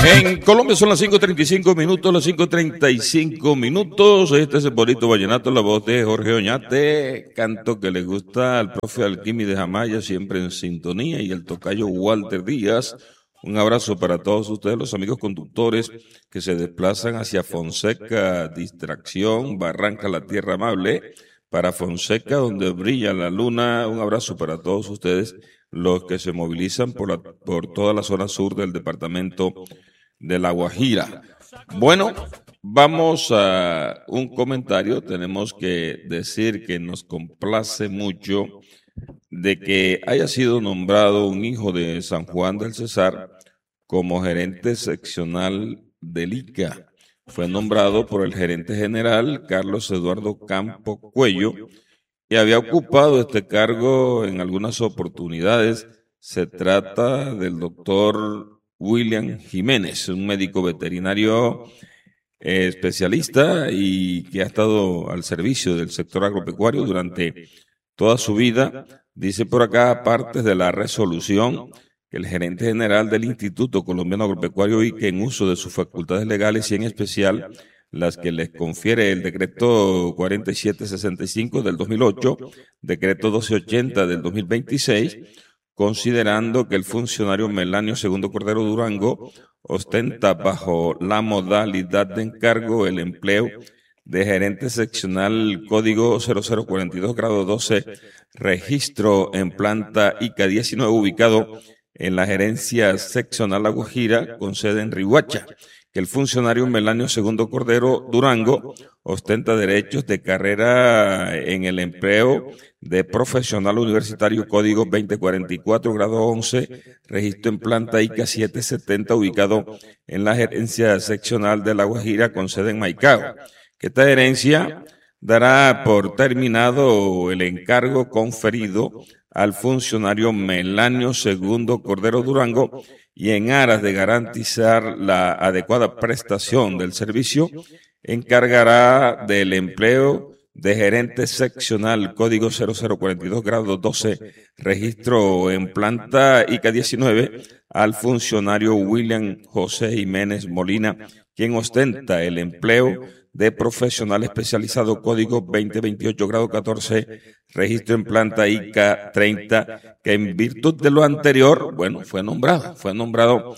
En Colombia son las 5:35 minutos, las 5:35 minutos. Este es el bonito vallenato, la voz de Jorge Oñate, canto que le gusta al profe Alquimi de Jamaya, siempre en sintonía, y el tocayo Walter Díaz. Un abrazo para todos ustedes, los amigos conductores que se desplazan hacia Fonseca, Distracción, Barranca, la Tierra Amable, para Fonseca, donde brilla la luna. Un abrazo para todos ustedes, los que se movilizan por toda la zona sur del departamento de La Guajira. Bueno, vamos a un comentario. Tenemos que decir que nos complace mucho de que haya sido nombrado un hijo de San Juan del Cesar como gerente seccional del ICA. Fue nombrado por el gerente general Carlos Eduardo Campo Cuello y había ocupado este cargo en algunas oportunidades. Se trata del doctor William Jiménez, un médico veterinario especialista y que ha estado al servicio del sector agropecuario durante toda su vida. Dice por acá, partes de la resolución, que el gerente general del Instituto Colombiano Agropecuario ICA, en uso de sus facultades legales y en especial las que les confiere el decreto 4765 del 2008, decreto 1280 del 2026, considerando que el funcionario Melanio Segundo Cordero Durango ostenta bajo la modalidad de encargo el empleo de gerente seccional código 0042 grado 12, registro en planta ICA 19, ubicado en la gerencia seccional La Guajira con sede en Riohacha, que el funcionario Melanio Segundo Cordero Durango ostenta derechos de carrera en el empleo de profesional universitario código 2044 grado 11, registro en planta ICA 770, ubicado en la gerencia seccional de La Guajira con sede en Maicao. Que esta gerencia dará por terminado el encargo conferido al funcionario Melanio Segundo Cordero Durango y en aras de garantizar la adecuada prestación del servicio, encargará del empleo de gerente seccional código 0042 grado 12, registro en planta ICA 19, al funcionario William José Jiménez Molina, quien ostenta el empleo de profesional especializado código 2028 grado 14, registro en planta ICA 30, que en virtud de lo anterior, bueno, fue nombrado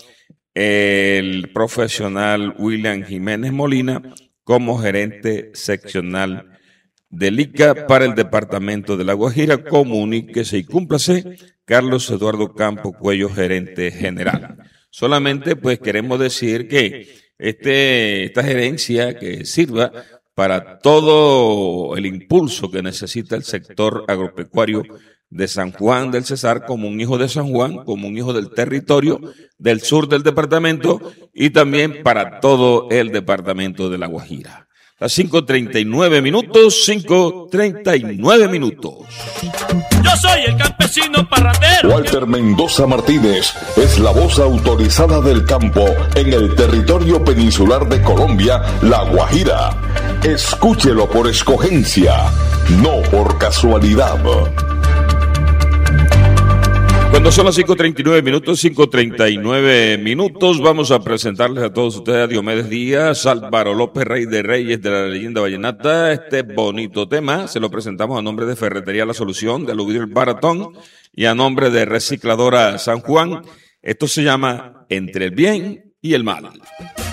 el profesional William Jiménez Molina como gerente seccional del ICA para el departamento de La Guajira. Comuníquese y cúmplase, Carlos Eduardo Campo Cuello, gerente general. Solamente pues queremos decir que esta gerencia que sirva para todo el impulso que necesita el sector agropecuario de San Juan del Cesar, como un hijo de San Juan, como un hijo del territorio del sur del departamento y también para todo el departamento de La Guajira. Las 5:39 minutos, 5:39 minutos. Yo soy el campesino parrandero. Walter Mendoza Martínez es la voz autorizada del campo en el territorio peninsular de Colombia, La Guajira. Escúchelo por escogencia, no por casualidad. Cuando son las 5:39 minutos, 5:39 minutos, vamos a presentarles a todos ustedes a Diomedes Díaz, Álvaro López, Rey de Reyes de la leyenda vallenata. Este bonito tema se lo presentamos a nombre de Ferretería La Solución, de Aluvier Baratón y a nombre de Recicladora San Juan. Esto se llama Entre el Bien y el Mal.